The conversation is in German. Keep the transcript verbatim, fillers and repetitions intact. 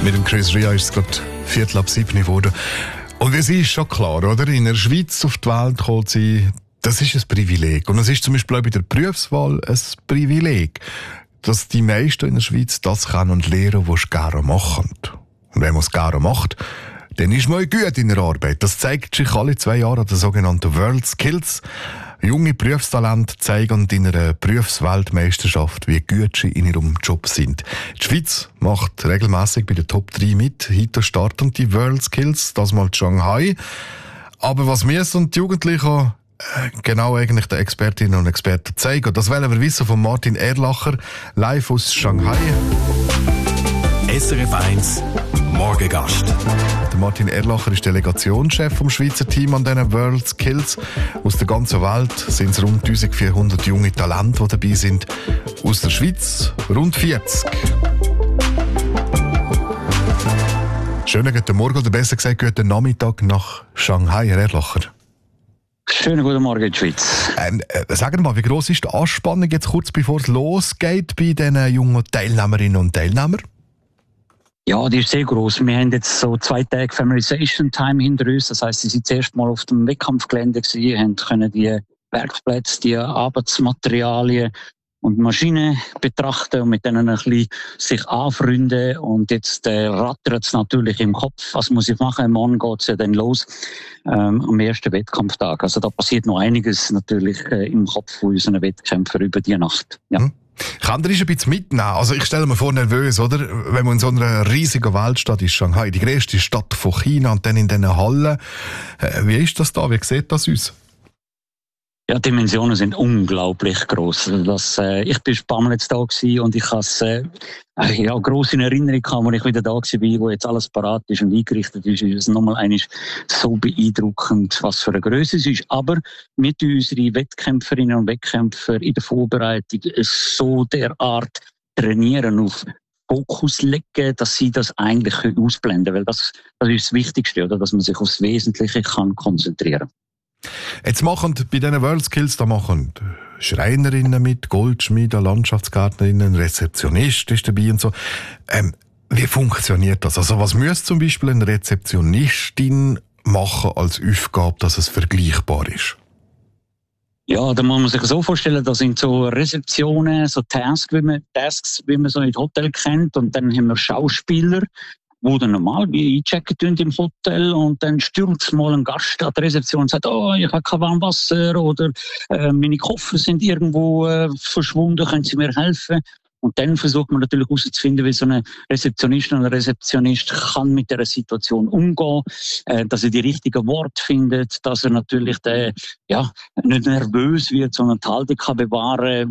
Mit dem Chris Ria ist es gerade Viertel ab sieben geworden. Und es ist schon klar, oder? In der Schweiz auf die Welt kommt sie, das ist ein Privileg. Und es ist zum Beispiel auch bei der Berufswahl ein Privileg, dass die meisten in der Schweiz das können und lernen, was sie gerne machen. Und wenn man es gerne macht, dann ist man gut in der Arbeit. Das zeigt sich alle zwei Jahre an der sogenannten World Skills. Junge Berufstalente zeigen in einer Berufsweltmeisterschaft, wie gut sie in ihrem Job sind. Die Schweiz macht regelmäßig bei den Top drei mit. Heute starten die World Skills, das mal in Shanghai. Aber was wir und die Jugendlichen äh, genau eigentlich den Expertinnen und Experten zeigen, das wollen wir wissen von Martin Erlacher, live aus Shanghai. S R F eins Morgengast. Der Martin Erlacher ist Delegationschef vom Schweizer Team an diesen World Skills. Aus der ganzen Welt sind es rund eintausendvierhundert junge Talente, die dabei sind. Aus der Schweiz rund vierzig. Schönen guten Morgen, oder besser gesagt, guten Nachmittag nach Shanghai, Herr Erlacher. Schönen guten Morgen in die Schweiz. Ähm, äh, sagen wir mal, wie gross ist die Anspannung jetzt kurz bevor es losgeht bei diesen jungen Teilnehmerinnen und Teilnehmern? Ja, die ist sehr groß. Wir haben jetzt so zwei Tage Familiarization Time hinter uns. Das heisst, sie sind zuerst mal auf dem Wettkampfgelände gewesen, haben können die Werkplätze, die Arbeitsmaterialien und Maschinen betrachten und mit denen ein bisschen sich anfreunden. Und jetzt äh, rattert es natürlich im Kopf. Was muss ich machen? Morgen geht es ja dann los ähm, am ersten Wettkampftag. Also da passiert noch einiges natürlich äh, im Kopf von unseren Wettkämpfern über die Nacht. Ja. Hm. Kann der ein bisschen mitnehmen? Also ich stelle mir vor, nervös, oder? Wenn man in so einer riesigen Weltstadt ist, Shanghai, die grösste Stadt von China, und dann in diesen Hallen. Wie ist das da? Wie sieht das aus? Ja, die Dimensionen sind unglaublich gross. Das, äh, ich bin ein paar Mal jetzt da gewesen und ich habe es äh, ja, gross in Erinnerung gehabt, als ich wieder da war, wo jetzt alles parat ist und eingerichtet ist. Ist es nochmal eigentlich so beeindruckend, was für eine Größe es ist. Aber mit unseren Wettkämpferinnen und Wettkämpfern in der Vorbereitung so derart trainieren, auf Fokus legen, dass sie das eigentlich ausblenden können. Weil das, das ist das Wichtigste, oder? Dass man sich aufs Wesentliche kann konzentrieren kann. Jetzt machen bei diesen World Skills, da machen Schreinerinnen mit, Goldschmiede, Landschaftsgärtnerinnen, Rezeptionist ist dabei und so. Ähm, wie funktioniert das? Also was müsste zum Beispiel eine Rezeptionistin machen als Aufgabe, dass es vergleichbar ist? Ja, da muss man sich so vorstellen, das sind so Rezeptionen, so Tasks, wie man, Tasks, wie man so in Hotel kennt, und dann haben wir Schauspieler, wo dann normal wie einchecken im Hotel, und dann stürzt mal ein Gast an der Rezeption und sagt, oh, ich habe kein warmes Wasser, oder äh, meine Koffer sind irgendwo äh, verschwunden, können Sie mir helfen? Und dann versucht man natürlich herauszufinden, wie so eine Rezeptionistin oder Rezeptionist kann mit dieser Situation umgehen, äh, dass er die richtigen Worte findet, dass er natürlich den, ja, nicht nervös wird, sondern die Haltung kann bewahren,